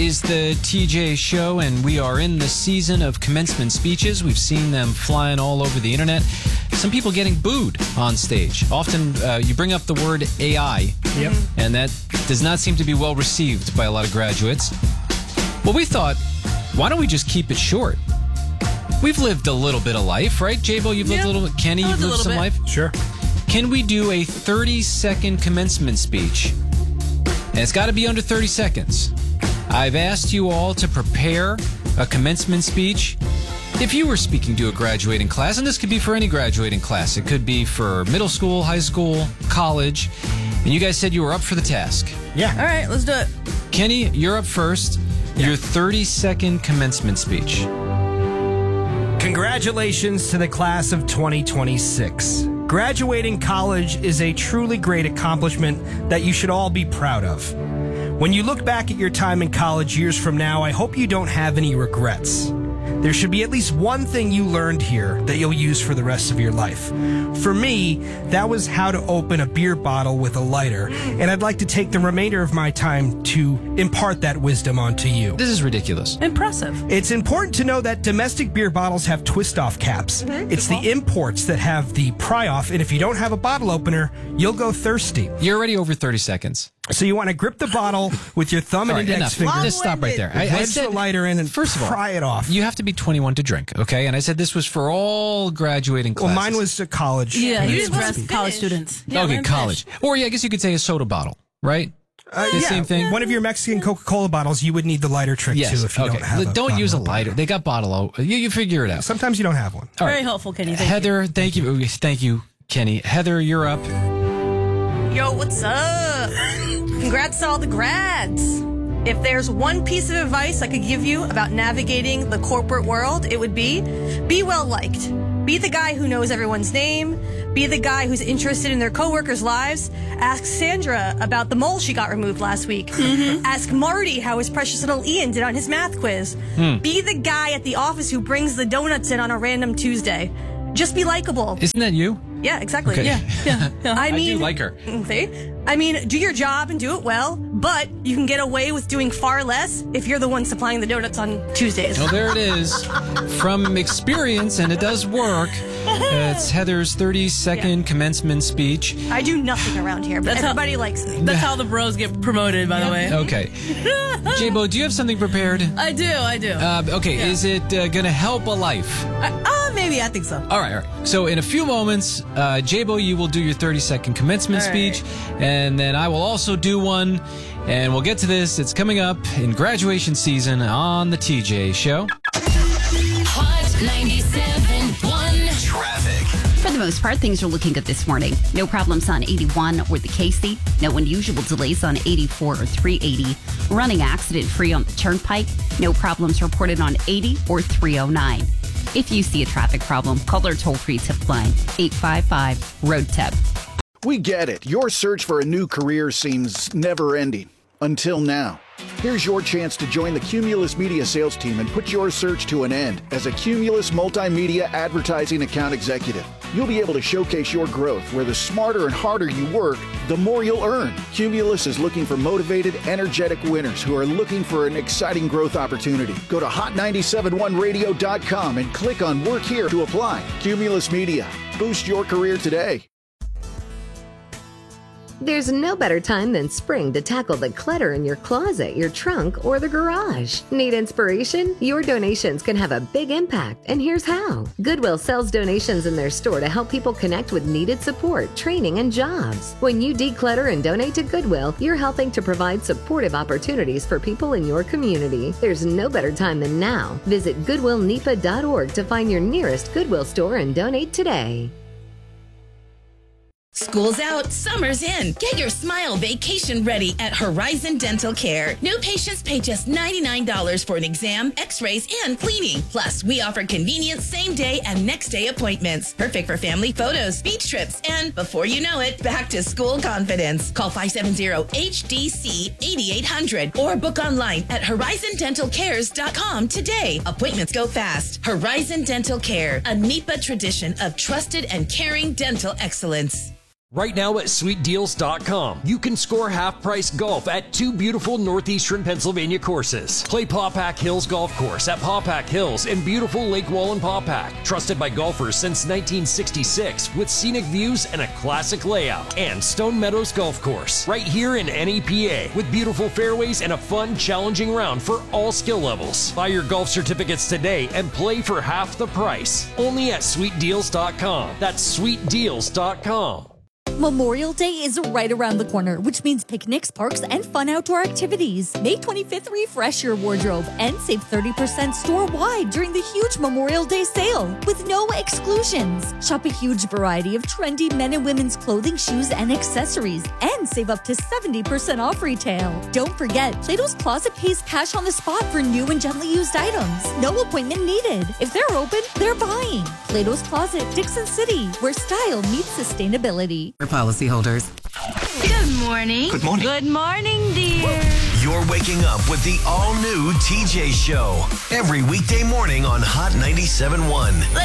is the TJ Show, and we are in the season of commencement speeches. We've seen them flying all over the internet. Some people getting booed on stage. Often you bring up the word AI, and that does not seem to be well received by a lot of graduates. Well, we thought, why don't we just keep it short? We've lived a little bit of life, right? J-Bo, you've lived a little bit. Kenny, you've lived some life? Sure. Can we do a 30-second commencement speech? And it's got to be under 30 seconds. I've asked you all to prepare a commencement speech. If you were speaking to a graduating class, and this could be for any graduating class, it could be for middle school, high school, college, and you guys said you were up for the task. Yeah. All right, let's do it. Kenny, you're up first. Your 30-second commencement speech. Congratulations to the class of 2026. Graduating college is a truly great accomplishment that you should all be proud of. When you look back at your time in college years from now, I hope you don't have any regrets. There should be at least one thing you learned here that you'll use for the rest of your life. For me, that was how to open a beer bottle with a lighter, and I'd like to take the remainder of my time to impart that wisdom onto you. This is ridiculous. Impressive. It's important to know that domestic beer bottles have twist-off caps. It's the imports that have the pry-off, and if you don't have a bottle opener, you'll go thirsty. You're already over 30 seconds. So you want to grip the bottle with your thumb and index finger. Just stop right there. I said the lighter in and first of all, pry it off. You have to be 21 to drink, okay? And I said this was for all graduating classes. Well, mine was a college. Yeah, you didn't address college students. Yeah, okay, college. Or yeah, I guess you could say a soda bottle, right? The same thing. One of your Mexican Coca-Cola bottles, you would need the lighter trick too if you don't have Don't use a lighter. They got bottle. You figure it out. Sometimes you don't have one. Very helpful, Kenny. Heather, thank you, Kenny. Heather, you're up. Yo, what's up? Congrats to all the grads. If there's one piece of advice I could give you about navigating the corporate world, it would be well liked. Be the guy who knows everyone's name. Be the guy who's interested in their coworkers' lives. Ask Sandra about the mole she got removed last week. Ask Marty how his precious little Ian did on his math quiz. Be the guy at the office who brings the donuts in on a random Tuesday. Just be likable. Isn't that you? Yeah, exactly. Okay. Yeah. I do like her. See? I mean, do your job and do it well, but you can get away with doing far less if you're the one supplying the donuts on Tuesdays. Well, there it is. From experience, and it does work. It's Heather's 30-second commencement speech. I do nothing around here, but everybody likes me. That's how the bros get promoted, by the way. Okay. J-Bo, do you have something prepared? I do. Okay, is it going to help a life? Maybe. I think so. All right. So in a few moments, J-Bo, you will do your 30-second commencement speech, and then I will also do one, and we'll get to this. It's coming up in graduation season on the TJ Show. Hot 97.1 Traffic. For the most part, things are looking good this morning. No problems on 81 or the Casey. No unusual delays on 84 or 380. Running accident-free on the Turnpike. No problems reported on 80 or 309. If you see a traffic problem, call our toll-free tip line, 855-ROAD-TIP. We get it. Your search for a new career seems never-ending. Until now. Here's your chance to join the Cumulus Media sales team and put your search to an end as a Cumulus Multimedia Advertising Account Executive. You'll be able to showcase your growth where the smarter and harder you work, the more you'll earn. Cumulus is looking for motivated, energetic winners who are looking for an exciting growth opportunity. Go to hot971radio.com and click on Work Here to apply. Cumulus Media. Boost your career today. There's no better time than spring to tackle the clutter in your closet, your trunk, or the garage. Need inspiration? Your donations can have a big impact, and here's how. Goodwill sells donations in their store to help people connect with needed support, training, and jobs. When you declutter and donate to Goodwill, you're helping to provide supportive opportunities for people in your community. There's no better time than now. Visit goodwillnipa.org to find your nearest Goodwill store and donate today. School's out, summer's in. Get your smile vacation ready at Horizon Dental Care. New patients pay just $99 for an exam, x-rays, and cleaning. Plus, we offer convenient same-day and next-day appointments. Perfect for family photos, beach trips, and before you know it, back to school confidence. Call 570-HDC-8800 or book online at horizondentalcares.com today. Appointments go fast. Horizon Dental Care, a NEPA tradition of trusted and caring dental excellence. Right now at SweetDeals.com, you can score half-price golf at 2 beautiful northeastern Pennsylvania courses. Play Pawpack Hills Golf Course at Pawpack Hills in beautiful Lake Wallen, Pawpack. Trusted by golfers since 1966 with scenic views and a classic layout. And Stone Meadows Golf Course, right here in NEPA, with beautiful fairways and a fun, challenging round for all skill levels. Buy your golf certificates today and play for half the price. Only at SweetDeals.com. That's SweetDeals.com. Memorial Day is right around the corner, which means picnics, parks, and fun outdoor activities. May 25th, refresh your wardrobe and save 30% store-wide during the huge Memorial Day sale with no exclusions. Shop a huge variety of trendy men and women's clothing, shoes, and accessories, and save up to 70% off retail. Don't forget, Plato's Closet pays cash on the spot for new and gently used items. No appointment needed. If they're open, they're buying. Plato's Closet, Dixon City, where style meets sustainability. Policyholders. Good morning. Good morning. Good morning, dear. You're waking up with the all-new TJ Show every weekday morning on Hot 97.1.